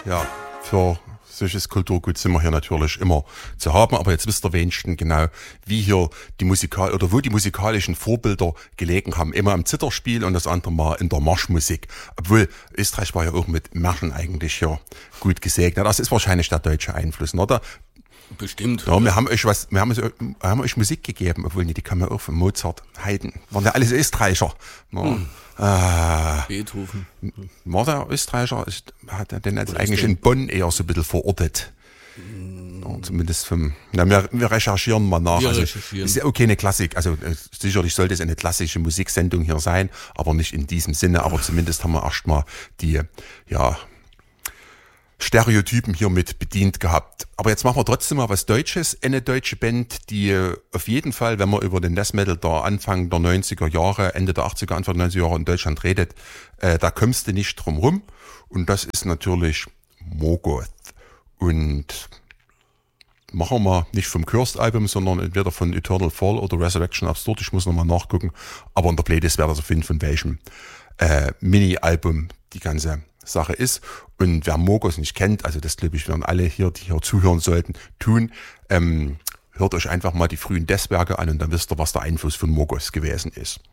Ja, für solches Kulturgut sind wir hier natürlich immer zu haben, aber jetzt wisst ihr wenigstens genau, wie hier die wo die musikalischen Vorbilder gelegen haben. Immer im Zitherspiel und das andere Mal in der Marschmusik. Obwohl Österreich war ja auch mit Märchen eigentlich hier gut gesegnet. Das ist wahrscheinlich der deutsche Einfluss, oder? Bestimmt. Ja, wir haben euch Musik gegeben, obwohl die kamen ja auch von Mozart, Haydn. Waren ja alles Österreicher. Ja. Beethoven. War der Österreicher? Hat er den jetzt eigentlich in Bonn eher so ein bisschen verortet? Ja, zumindest wir recherchieren mal nach. Ist ja okay, eine Klassik. Also sicherlich sollte es eine klassische Musiksendung hier sein, aber nicht in diesem Sinne. Aber zumindest haben wir erstmal die, Stereotypen hier mit bedient gehabt. Aber jetzt machen wir trotzdem mal was Deutsches. Eine deutsche Band, die auf jeden Fall, wenn man über den Death Metal der Anfang der 90er Jahre, Ende der 80er, Anfang der 90er Jahre in Deutschland redet, da kommst du nicht drum rum. Und das ist natürlich Morgoth. Und machen wir mal nicht vom Cursed-Album, sondern entweder von Eternal Fall oder Resurrection Absurd. Ich muss nochmal nachgucken. Aber in der Playlist werdet ihr finden, von welchem Mini-Album die ganze Sache ist. Und wer Morgoth nicht kennt, also das glaube ich werden alle hier, die hier zuhören sollten, tun, hört euch einfach mal die frühen Death-Werke an und dann wisst ihr, was der Einfluss von Morgoth gewesen ist.